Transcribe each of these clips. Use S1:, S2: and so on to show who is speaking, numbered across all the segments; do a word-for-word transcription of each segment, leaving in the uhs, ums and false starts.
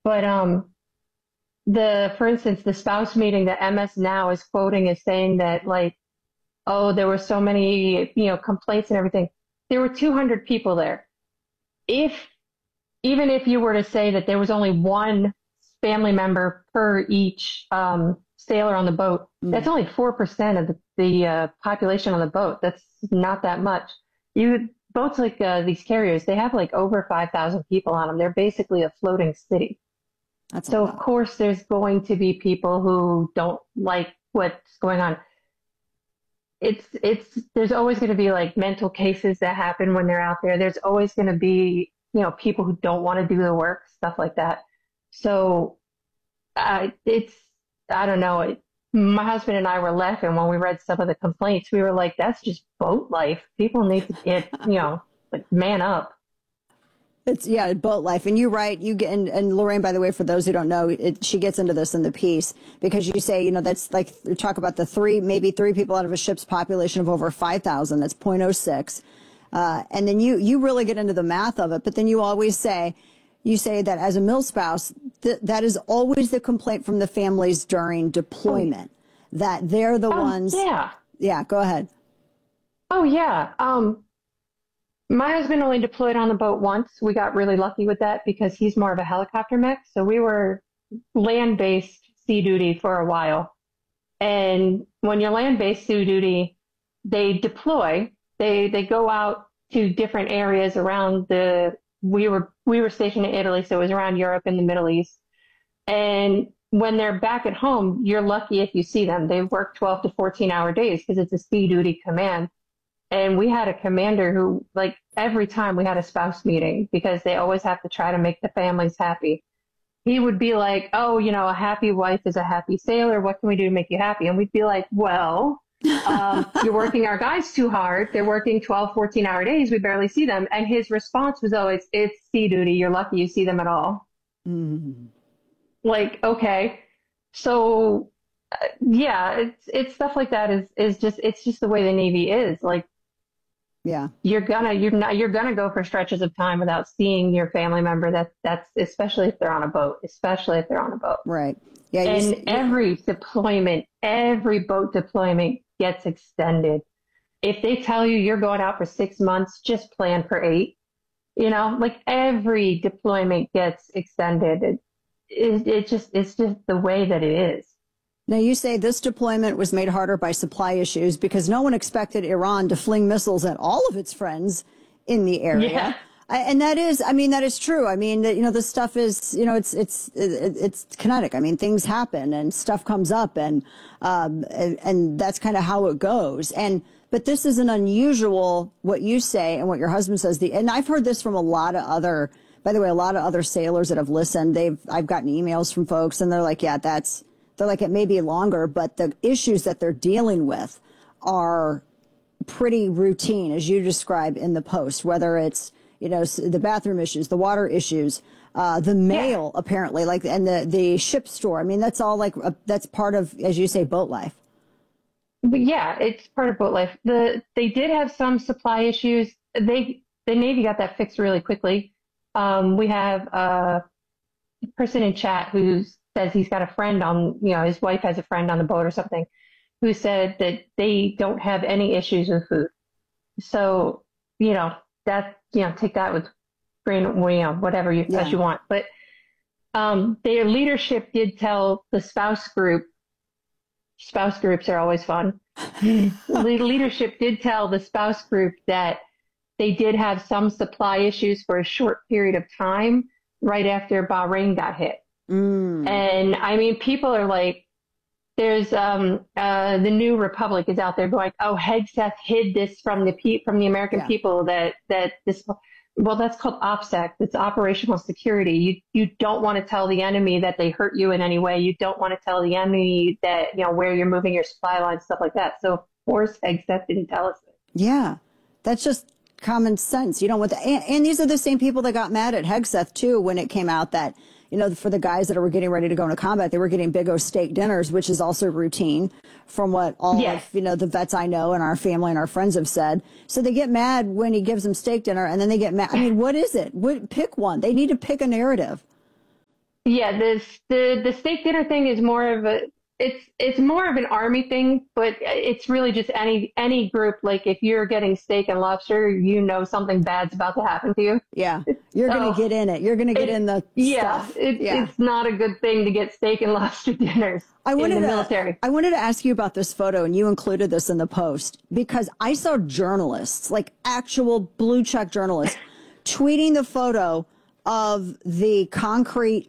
S1: But um, the for instance, the spouse meeting that M S Now is quoting is saying that like, oh, there were so many, you know, complaints and everything. There were two hundred people there. If even if you were to say that there was only one family member per each um, sailor on the boat,
S2: Mm.
S1: that's only four percent of the, the uh, population on the boat. That's not that much. You boats like uh, these carriers, they have like over five thousand people on them. They're basically a floating city.
S2: That's a
S1: So of
S2: lot.
S1: course there's going to be people who don't like what's going on. It's it's there's always going to be like mental cases that happen when they're out there. There's always going to be, you know, people who don't want to do the work, stuff like that. So uh, it's I don't know. It, my husband and I were laughing when we read some of the complaints. We were like, that's just boat life. People need to get, you know, like man up.
S2: It's yeah, boat life, and you're right. You get and, and Lorraine, by the way, for those who don't know, it, she gets into this in the piece because you say, you know, that's like you talk about the three, maybe three people out of a ship's population of over five thousand. That's zero point zero six, uh, and then you you really get into the math of it. But then you always say, you say that as a mill spouse, th- that is always the complaint from the families during deployment, that they're the
S1: Oh
S2: ones.
S1: yeah.
S2: Yeah, go ahead.
S1: Oh yeah. Um, my husband only deployed on the boat once. We got really lucky with that because he's more of a helicopter mech. So we were land-based sea duty for a while. And when you're land-based sea duty, they deploy. They they go out to different areas around the. We were we were stationed in Italy, so it was around Europe and the Middle East. And when they're back at home, you're lucky if you see them. They work twelve to fourteen hour days because it's a sea duty command. And we had a commander who, like, every time we had a spouse meeting, because they always have to try to make the families happy, he would be like, oh, you know, a happy wife is a happy sailor. What can we do to make you happy? And we'd be like, well, um, you're working our guys too hard. They're working twelve, fourteen hour days. We barely see them. And his response was always, it's sea duty. You're lucky you see them at all.
S2: Mm.
S1: Like, okay. So, uh, yeah, it's, it's stuff like that is, is just, it's just the way the Navy is. Like,
S2: Yeah.
S1: you're gonna you're not you're gonna go for stretches of time without seeing your family member. That that's especially if they're on a boat, especially if they're on a boat.
S2: Right. Yeah. You,
S1: And
S2: you,
S1: every deployment, every boat deployment gets extended. If they tell you you're going out for six months, just plan for eight. You know, like every deployment gets extended. It, it, it just it's just the way that it is.
S2: Now, you say this deployment was made harder by supply issues because no one expected Iran to fling missiles at all of its friends in the area.
S1: Yeah.
S2: I, and that is, I mean, that is true. I mean, that, you know, this stuff is, you know, it's, it's, it, it's kinetic. I mean, things happen and stuff comes up and, um, and, and that's kind of how it goes. And, but this is an unusual, what you say and what your husband says. The, and I've heard this from a lot of other, by the way, a lot of other sailors that have listened. They've, I've gotten emails from folks and they're like, yeah, that's, they're like, it may be longer, but the issues that they're dealing with are pretty routine, as you describe in the post, whether it's, you know, the bathroom issues, the water issues, uh, the mail, yeah. apparently, like, and the, the ship store. I mean, that's all like, a, that's part of, as you say, boat life.
S1: But yeah, it's part of boat life. The, they did have some supply issues. They, the Navy got that fixed really quickly. Um, we have a person in chat who's, says he's got a friend on, you know, his wife has a friend on the boat or something, who said that they don't have any issues with food. So, you know, that, you know, take that with grain, you know, whatever you,
S2: yeah.
S1: as you want. But um, their leadership did tell the spouse group, spouse groups are always fun. The leadership did tell the spouse group that they did have some supply issues for a short period of time right after Bahrain got hit.
S2: Mm.
S1: And I mean, people are like, there's um uh the New Republic is out there going, oh, Hegseth hid this from the pe- from the American
S2: yeah.
S1: people that that this, well, that's called OPSEC. It's operational security. You you don't want to tell the enemy that they hurt you in any way. You don't want to tell the enemy that, you know, where you're moving your supply lines, stuff like that. So of course Hegseth didn't tell us it.
S2: Yeah, that's just common sense. You don't want to, and, and these are the same people that got mad at Hegseth too when it came out that, you know, for the guys that were getting ready to go into combat, they were getting big O steak dinners, which is also routine from what all
S1: Yes.
S2: of, you know, the vets I know and our family and our friends have said. So they get mad when he gives them steak dinner and then they get mad. I mean, what is it? What, pick one. They need to pick a narrative.
S1: Yeah, this the the steak dinner thing is more of a it's it's more of an army thing, but it's really just any any group. Like if you're getting steak and lobster, you know something bad's about to happen to you.
S2: Yeah. You're going to
S1: So
S2: get in it. You're going to get
S1: it,
S2: in the
S1: yeah,
S2: stuff.
S1: it,
S2: Yeah.
S1: it's not a good thing to get steak and lobster dinners
S2: I
S1: in
S2: wanted
S1: the
S2: to,
S1: military.
S2: I wanted to ask you about this photo, and you included this in the post because I saw journalists, like actual blue check journalists, tweeting the photo of the concrete,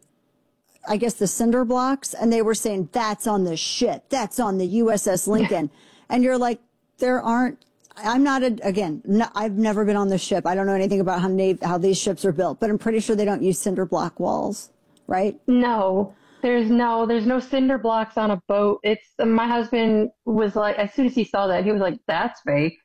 S2: I guess the cinder blocks, and they were saying that's on the ship, that's on the U S S Lincoln, and you're like, there aren't. I'm not a, again. No, I've never been on the ship. I don't know anything about how Navy, how these ships are built, but I'm pretty sure they don't use cinder block walls, right?
S1: No, there's no, there's no cinder blocks on a boat. It's my husband was like, as soon as he saw that, he was like, "That's fake."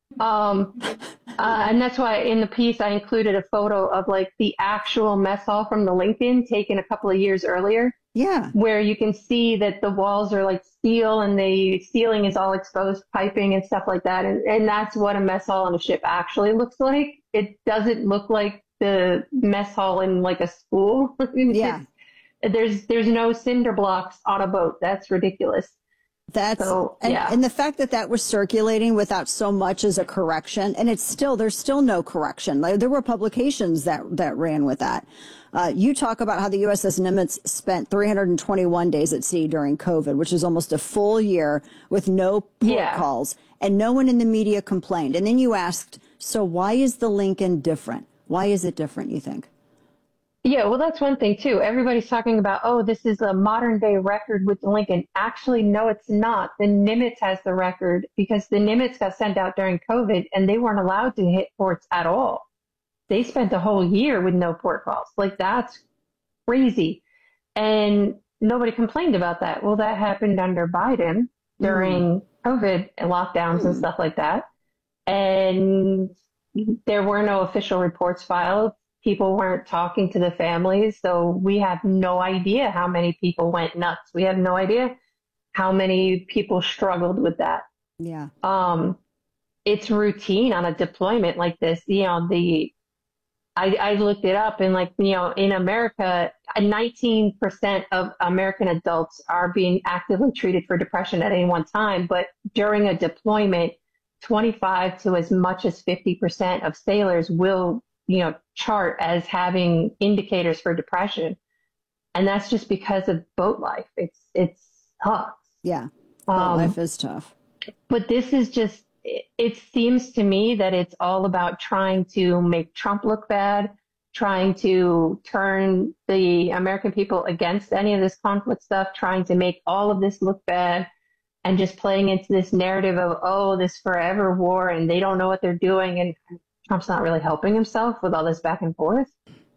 S1: Um, uh, and that's why in the piece I included a photo of like the actual mess hall from the Lincoln taken a couple of years earlier,
S2: Yeah.
S1: where you can see that the walls are like steel and the ceiling is all exposed piping and stuff like that. And, and that's what a mess hall on a ship actually looks like. It doesn't look like the mess hall in like a school.
S2: Yeah.
S1: There's there's no cinder blocks on a boat. That's ridiculous.
S2: That's
S1: So,
S2: and,
S1: yeah.
S2: and the fact that that was circulating without so much as a correction, and it's still there's still no correction. Like, there were publications that that ran with that. Uh, you talk about how the U S S Nimitz spent three hundred twenty-one days at sea during COVID, which is almost a full year with no port
S1: Yeah.
S2: calls, and no one in the media complained. And then you asked, so why is the Lincoln different? Why is it different, you think?
S1: Yeah, well, that's one thing too. Everybody's talking about, oh, this is a modern day record with the Lincoln. Actually, no, it's not. The Nimitz has the record because the Nimitz got sent out during COVID and they weren't allowed to hit ports at all. They spent a whole year with no port calls. Like, that's crazy. And nobody complained about that. Well, that happened under Biden during mm. COVID lockdowns mm. and stuff like that. And there were no official reports filed. People weren't talking to the families, so we have no idea how many people went nuts. We have no idea how many people struggled with that.
S2: Yeah.
S1: Um, it's routine on a deployment like this. You know, the I, I looked it up, and like, you know, in America, nineteen percent of American adults are being actively treated for depression at any one time. But during a deployment, twenty-five to as much as fifty percent of sailors will, you know, chart as having indicators for depression. And that's just because of boat life. It's, it's tough.
S2: Yeah. Boat um, life is tough.
S1: But this is just, it, it seems to me that it's all about trying to make Trump look bad, trying to turn the American people against any of this conflict stuff, trying to make all of this look bad, and just playing into this narrative of, oh, this forever war and they don't know what they're doing. And Trump's not really helping himself with all this back and forth.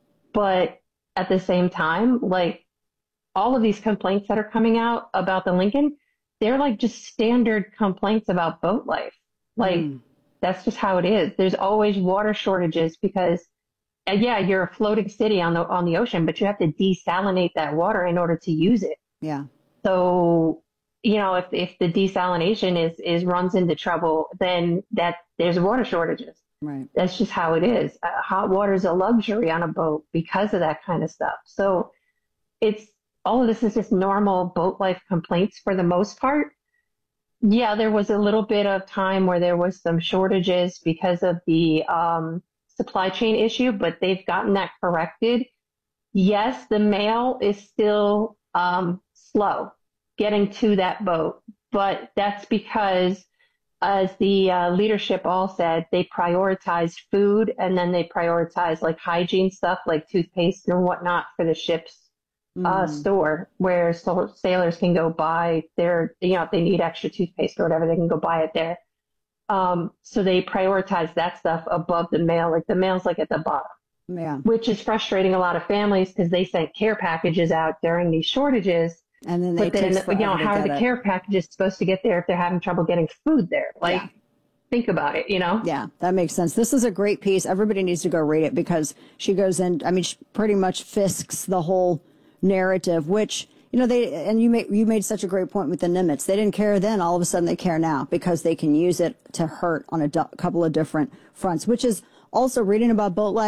S1: But at the same time, like, all of these complaints that are coming out about the Lincoln, they're like just standard complaints about boat life. Like, mm. that's just how it is. There's always water shortages because, uh, yeah, you're a floating city on the on the ocean, but you have to desalinate that water in order to use it.
S2: Yeah.
S1: So, you know, if if the desalination is is runs into trouble, then that there's water shortages.
S2: Right.
S1: That's just how it is. Uh, hot water is a luxury on a boat because of that kind of stuff. So it's all of this is just normal boat life complaints for the most part. Yeah, there was a little bit of time where there was some shortages because of the um, supply chain issue, but they've gotten that corrected. Yes, the mail is still um, slow getting to that boat, but that's because, as the uh, leadership all said, they prioritized food, and then they prioritized like hygiene stuff like toothpaste and whatnot for the ship's mm. uh, store, where so sailors can go buy their, you know, if they need extra toothpaste or whatever, they can go buy it there. Um, so they prioritize that stuff above the mail. Like, the mail's like at the bottom,
S2: yeah,
S1: which is frustrating a lot of families because they sent care packages out during these shortages.
S2: And then they
S1: but then, you know, how are the
S2: it.
S1: care packages supposed to get there if they're having trouble getting food there? Like, yeah. think about it, you know?
S2: Yeah, that makes sense. This is a great piece. Everybody needs to go read it because she goes in, I mean, she pretty much fisks the whole narrative, which, you know, they, and you made, you made such a great point with the Nimitz. They didn't care then. All of a sudden they care now because they can use it to hurt on a do- couple of different fronts, which is also reading about boat life.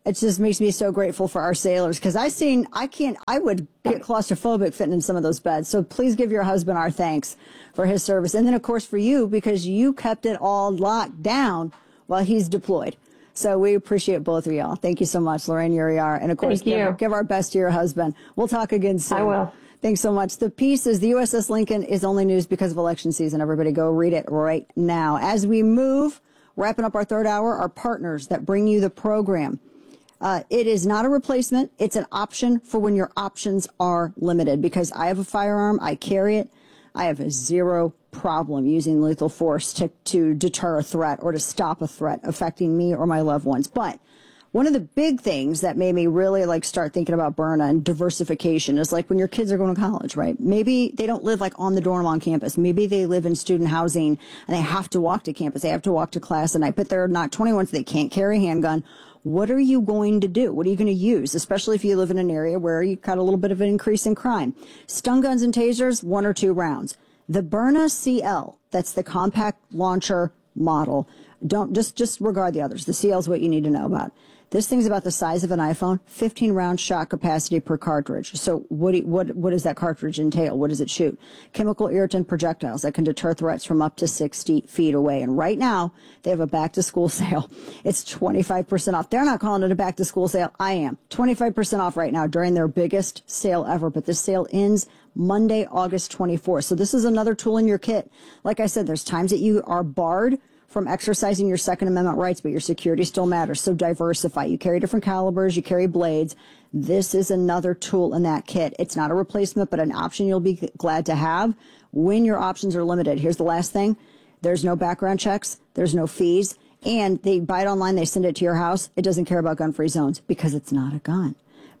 S2: it just makes me so grateful for our sailors, because I seen, I can't, I would get claustrophobic fitting in some of those beds. So please give your husband our thanks for his service. And then, of course, for you, because you kept it all locked down while he's deployed. So we appreciate both of y'all. Thank you so much, Lorraine Uriar. And, of course, give, give our best to your husband. We'll talk again soon.
S1: I will.
S2: Thanks so much. The piece is the U S S Lincoln is only news because of election season. Everybody go read it right now. As we move, wrapping up our third hour, our partners that bring you the program. Uh, it is not a replacement. It's an option for when your options are limited, because I have a firearm. I carry it. I have a zero problem using lethal force to, to deter a threat or to stop a threat affecting me or my loved ones. But one of the big things that made me really like start thinking about Byrna and diversification is like when your kids are going to college, right? Maybe they don't live like on the dorm on campus. Maybe they live in student housing and they have to walk to campus. They have to walk to class at night, but they're not twenty-one, so they can't carry a handgun. What are you going to do? What are you going to use? Especially if you live in an area where you've got a little bit of an increase in crime. Stun guns and tasers, one or two rounds. The Byrna C L, that's the compact launcher model. Don't just, just regard the others. The C L is what you need to know about. This thing's about the size of an iPhone, fifteen round shot capacity per cartridge. So what, do you, what, what does that cartridge entail? What does it shoot? Chemical irritant projectiles that can deter threats from up to sixty feet away. And right now, they have a back to school sale. It's twenty-five percent off. They're not calling it a back to school sale. I am. twenty-five percent off right now during their biggest sale ever. But this sale ends Monday, August twenty-fourth. So this is another tool in your kit. Like I said, there's times that you are barred from exercising your Second Amendment rights, but your security still matters. So diversify. You carry different calibers, you carry blades. This is another tool in that kit. It's not a replacement, but an option you'll be glad to have when your options are limited. Here's the last thing. There's no background checks. There's no fees. And they buy it online. They send it to your house. It doesn't care about gun-free zones because it's not a gun.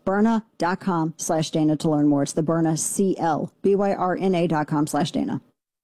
S2: Byrna.com slash Dana to learn more. It's the Byrna C L. B Y R N A dot com slash Dana.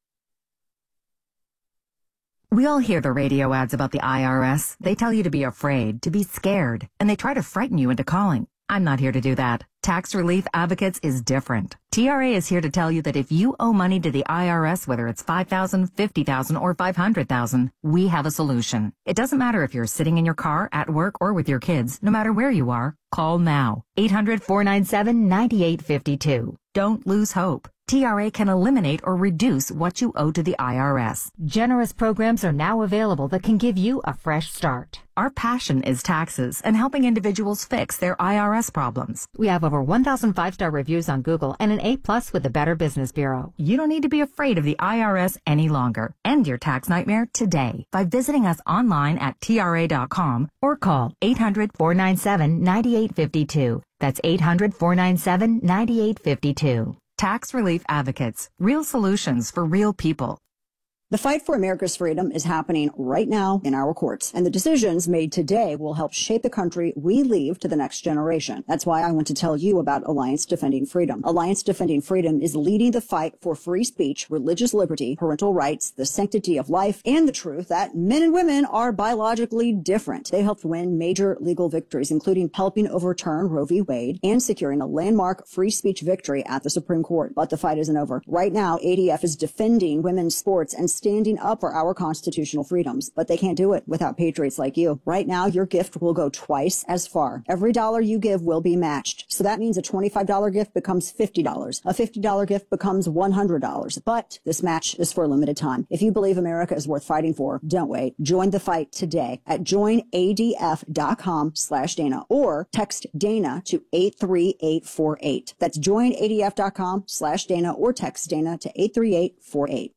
S3: We all hear the radio ads about the I R S. They tell you to be afraid, to be scared, and they try to frighten you into calling. I'm not here to do that. Tax Relief Advocates is different. T R A is here to tell you that if you owe money to the I R S, whether it's five thousand dollars, fifty thousand dollars, or five hundred thousand dollars, we have a solution. It doesn't matter if you're sitting in your car, at work, or with your kids. No matter where you are, call now. eight hundred, four nine seven, nine eight five two. Don't lose hope. T R A can eliminate or reduce what you owe to the I R S. Generous programs are now available that can give you a fresh start. Our passion is taxes and helping individuals fix their I R S problems. We have over one thousand five-star reviews on Google and an A plus with the Better Business Bureau. You don't need to be afraid of the I R S any longer. End your tax nightmare today by visiting us online at T R A dot com or call eight hundred, four nine seven, nine eight five two. That's eight hundred, four nine seven, nine eight five two. Tax Relief Advocates. Real solutions for real people.
S2: The fight for America's freedom is happening right now in our courts, and the decisions made today will help shape the country we leave to the next generation. That's why I want to tell you about Alliance Defending Freedom. Alliance Defending Freedom is leading the fight for free speech, religious liberty, parental rights, the sanctity of life, and the truth that men and women are biologically different. They helped win major legal victories, including helping overturn Roe v. Wade and securing a landmark free speech victory at the Supreme Court. But the fight isn't over. Right now, A D F is defending women's sports and standing up for our constitutional freedoms, but they can't do it without patriots like you. Right now, your gift will go twice as far. Every dollar you give will be matched. So that means a twenty-five dollar gift becomes fifty dollars. A fifty dollar gift becomes one hundred dollars. But this match is for a limited time. If you believe America is worth fighting for, don't wait. Join the fight today at join A D F dot com slash Dana or text Dana to eight three eight four eight. That's join A D F dot com slash Dana or text Dana to eight three eight four eight.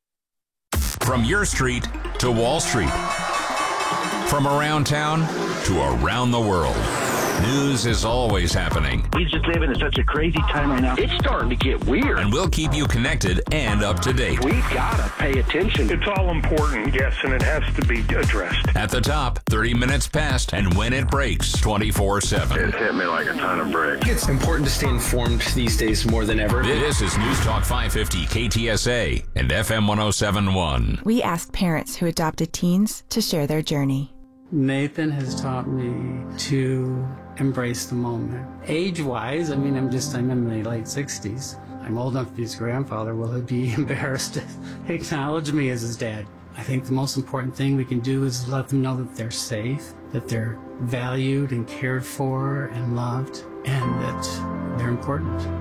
S4: From your street to Wall Street. From around town to around the world. News is always happening.
S5: We just live in such a crazy time right now. It's starting to get weird.
S4: And we'll keep you connected and up to date.
S5: We've got to pay attention.
S6: It's all important, yes, and it has to be addressed.
S4: At the top, thirty minutes past, and when it breaks, twenty-four seven.
S7: It hit me like a ton of bricks.
S8: It's important to stay informed these days more than ever.
S4: This is News Talk five fifty K T S A and F M one oh seven point one.
S9: We asked parents who adopted teens to share their journey.
S10: Nathan has taught me to embrace the moment. Age-wise, I mean, I'm just, I'm in my late sixties. I'm old enough to be his grandfather. Will he be embarrassed to acknowledge me as his dad? I think the most important thing we can do is let them know that they're safe, that they're valued and cared for and loved, and that they're important.